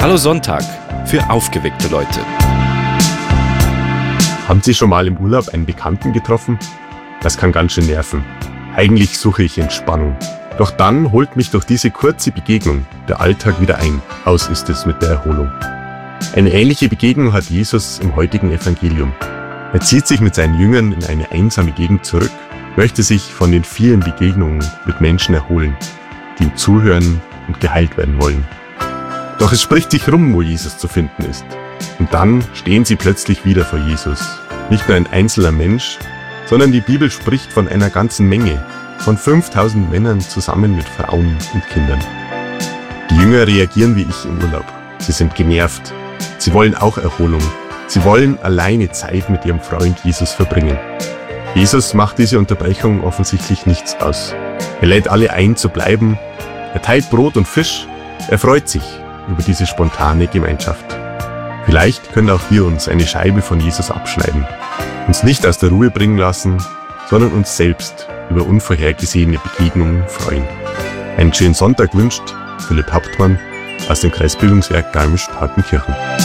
Hallo Sonntag für aufgeweckte Leute. Haben Sie schon mal im Urlaub einen Bekannten getroffen? Das kann ganz schön nerven. Eigentlich suche ich Entspannung. Doch dann holt mich durch diese kurze Begegnung der Alltag wieder ein. Aus ist es mit der Erholung. Eine ähnliche Begegnung hat Jesus im heutigen Evangelium. Er zieht sich mit seinen Jüngern in eine einsame Gegend zurück, möchte sich von den vielen Begegnungen mit Menschen erholen, die ihm zuhören und geheilt werden wollen. Doch es spricht sich rum, wo Jesus zu finden ist. Und dann stehen sie plötzlich wieder vor Jesus. Nicht nur ein einzelner Mensch, sondern die Bibel spricht von einer ganzen Menge, von 5000 Männern zusammen mit Frauen und Kindern. Die Jünger reagieren wie ich im Urlaub. Sie sind genervt. Sie wollen auch Erholung. Sie wollen alleine Zeit mit ihrem Freund Jesus verbringen. Jesus macht diese Unterbrechung offensichtlich nichts aus. Er lädt alle ein, zu bleiben. Er teilt Brot und Fisch. Er freut sich über diese spontane Gemeinschaft. Vielleicht können auch wir uns eine Scheibe von Jesus abschneiden, uns nicht aus der Ruhe bringen lassen, sondern uns selbst über unvorhergesehene Begegnungen freuen. Einen schönen Sonntag wünscht Philipp Hauptmann aus dem Kreisbildungswerk Garmisch-Partenkirchen.